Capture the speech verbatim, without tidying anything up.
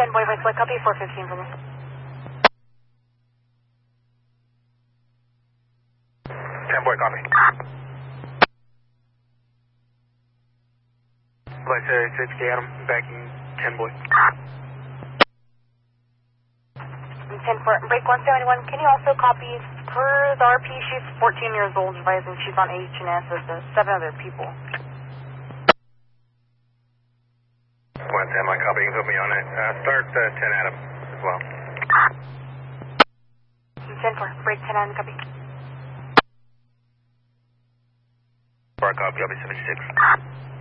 ten boy, by split, copy four fifteen for me. ten boy, copy. Flight six K Adam, backing ten boy. ten four, break one seventy-one, can you also copy per the R P, she's fourteen years old, advising she's on H and S with uh, seven other people. one ten, my copy, you can put me on it. Uh, start uh, ten Adam as well. ten four, break ten Adam, copy. Bar copy, copy seventy-six.